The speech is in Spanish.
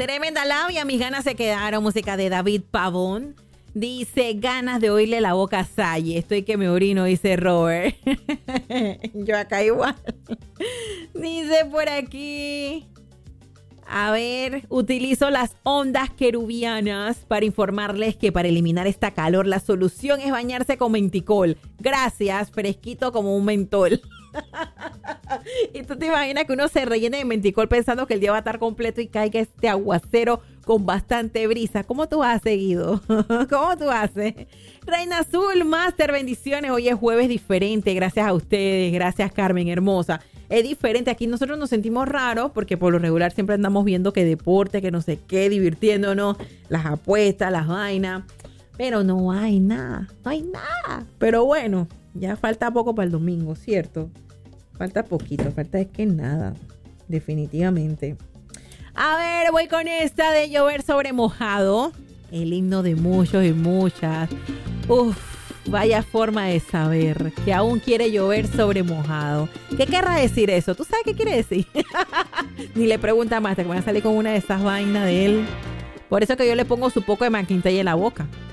Tremenda labia, mis ganas se quedaron. Música de David Pavón. Dice, ganas de oírle la boca a Salle. Estoy que me orino, dice Robert. Yo acá igual. Dice por aquí. A ver, utilizo las ondas querubianas para informarles que para eliminar esta calor la solución es bañarse con menticol. Gracias, fresquito como un mentol. Y tú te imaginas que uno se rellene de menticol pensando que el día va a estar completo y caiga este aguacero con bastante brisa. ¿Cómo tú has seguido? ¿Cómo tú haces? Reina Azul, Master, bendiciones. Hoy es jueves diferente. Gracias a ustedes. Gracias, Carmen, hermosa. Es diferente. Aquí nosotros nos sentimos raros porque por lo regular siempre andamos viendo que deporte, que no sé qué, divirtiéndonos, las apuestas, las vainas. Pero no hay nada. No hay nada. Pero bueno, ya falta poco para el domingo, ¿cierto? Falta poquito. Falta es que nada. Definitivamente. A ver, voy con esta de llover sobre mojado. El himno de muchos y muchas. Uf, vaya forma de saber que aún quiere llover sobre mojado. ¿Qué querrá decir eso? ¿Tú sabes qué quiere decir? Ni le pregunta más, te van a salir con una de esas vainas de él. Por eso que yo le pongo su poco de McIntyre en la boca.